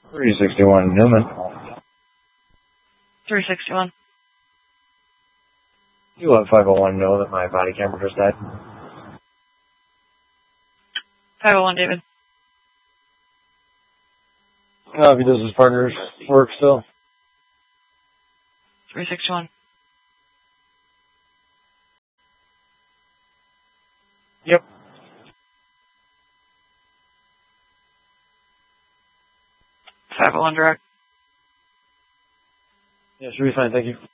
361 Newman. 361. You let 501 know that my body camera just died. 501, David. If he does his partner's work still. 361. Yep. 501 direct. Yeah, should be fine, thank you.